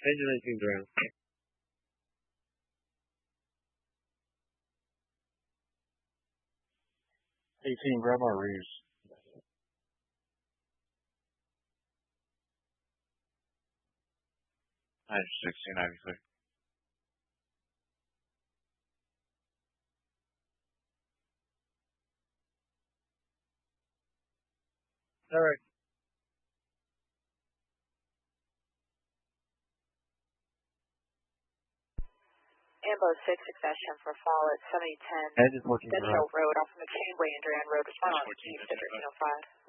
Engine 19 ground. 18, grab our rears. Nice, 16, Ivy clear. All right. Ambo 6, succession for fall at 7010 Engine 14 Dutch ground. Hill Road off of McShane Way and Duran Road. Respond on East at 1305.